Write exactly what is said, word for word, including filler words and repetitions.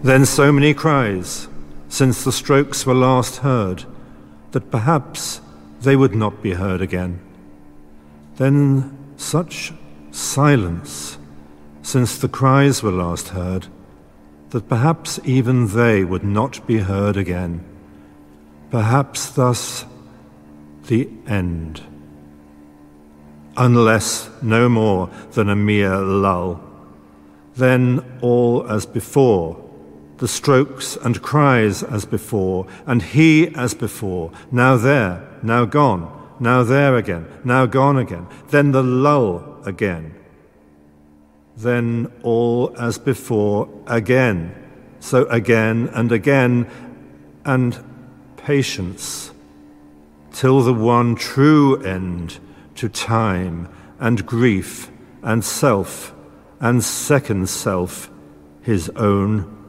Then so many cries, since the strokes were last heard, that perhaps they would not be heard again. Then such silence, since the cries were last heard, that perhaps even they would not be heard again. Perhaps thus the end. Unless no more than a mere lull. Then all as before, the strokes and cries as before, and he as before, now there, now gone, now there again, now gone again, then the lull again. Then all as before again, so again and again, and patience, till the one true end to time and grief and self and second self, his own